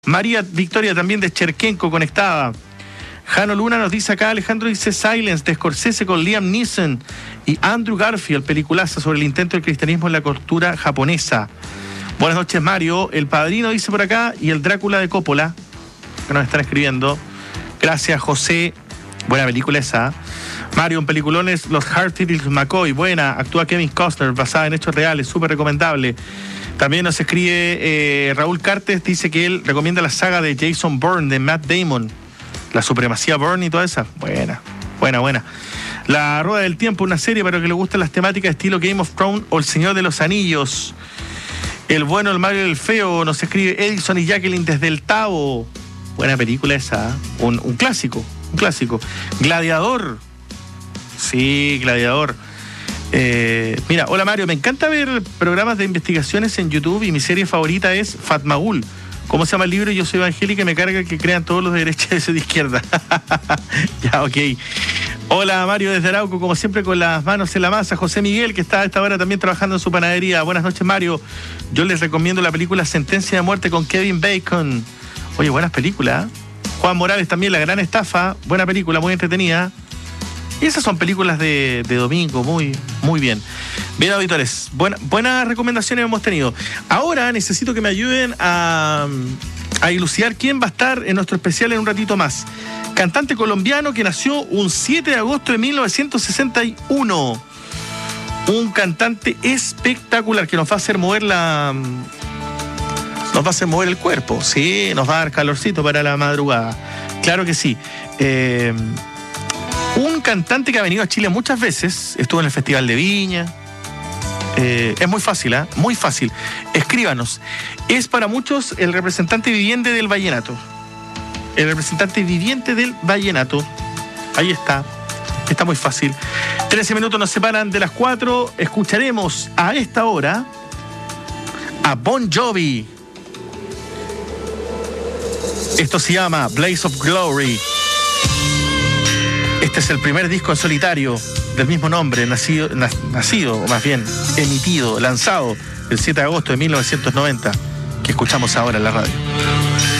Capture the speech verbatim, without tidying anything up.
María Victoria también de Cherkenko conectada. Jano Luna nos dice acá, Alejandro dice Silence de Scorsese con Liam Neeson y Andrew Garfield, peliculaza sobre el intento del cristianismo en la cultura japonesa. Buenas noches, Mario. El Padrino dice por acá y el Drácula de Coppola, que nos están escribiendo. Gracias, José. Buena película esa. Mario, en peliculones Los Heartfields McCoy, buena. Actúa Kevin Costner, basada en hechos reales, súper recomendable. También nos escribe eh, Raúl Cartes, dice que él recomienda la saga de Jason Bourne, de Matt Damon. La supremacía Bourne y toda esa. Buena, buena, buena. La Rueda del Tiempo, una serie para que le gustan las temáticas estilo Game of Thrones o El Señor de los Anillos. El bueno, el malo y el feo, nos escribe Edison y Jacqueline desde el Tavo. Buena película esa, un, un clásico, un clásico. Gladiador. Sí, Gladiador. Eh, mira, hola Mario, me encanta ver programas de investigaciones en YouTube y mi serie favorita es Fatmagul. ¿Cómo se llama el libro? Yo soy evangélica y me carga que crean todos los de derecha y de izquierda. Ya, ok. Hola Mario desde Arauco, como siempre con las manos en la masa. José Miguel, que está a esta hora también trabajando en su panadería. Buenas noches, Mario. Yo les recomiendo la película Sentencia de Muerte con Kevin Bacon. Oye, buenas películas. Juan Morales también, La Gran Estafa. Buena película, muy entretenida. Y esas son películas de, de domingo, muy, muy bien. Bien, auditores, buena, buenas recomendaciones hemos tenido. Ahora necesito que me ayuden a, a dilucidar quién va a estar en nuestro especial en un ratito más. Cantante colombiano que nació un siete de agosto de mil novecientos sesenta y uno. Un cantante espectacular que nos va a hacer mover la... Nos va a hacer mover el cuerpo, sí, nos va a dar calorcito para la madrugada. Claro que sí. Eh... Un cantante que ha venido a Chile muchas veces, estuvo en el Festival de Viña. Eh, es muy fácil, ¿eh? Muy fácil. Escríbanos. Es para muchos el representante viviente del vallenato. El representante viviente del vallenato. Ahí está. Está muy fácil. trece minutos nos separan de las cuatro. Escucharemos a esta hora a Bon Jovi. Esto se llama Blaze of Glory. Este es el primer disco en solitario del mismo nombre, nacido, nacido, o más bien emitido, lanzado el siete de agosto de mil novecientos noventa, que escuchamos ahora en la radio.